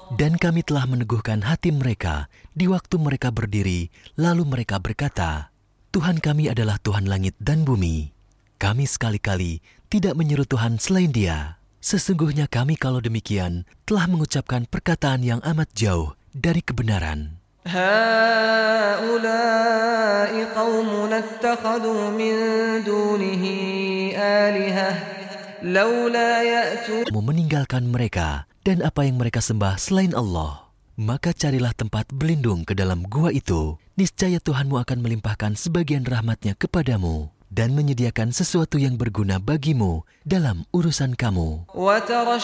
Dan kami telah meneguhkan hati mereka di waktu mereka berdiri, lalu mereka berkata, Tuhan kami adalah Tuhan langit dan bumi. Kami sekali-kali tidak menyeru Tuhan selain Dia. Sesungguhnya kami kalau demikian telah mengucapkan perkataan yang amat jauh dari kebenaran. Haula'i qaumuna ittakhadhu min dunihi alihah laula ya'tun. Meninggalkan mereka dan apa yang mereka sembah selain Allah. Maka carilah tempat berlindung ke dalam gua itu. Niscaya Tuhanmu akan melimpahkan sebagian rahmatnya kepadamu dan menyediakan sesuatu yang berguna bagimu dalam urusan kamu.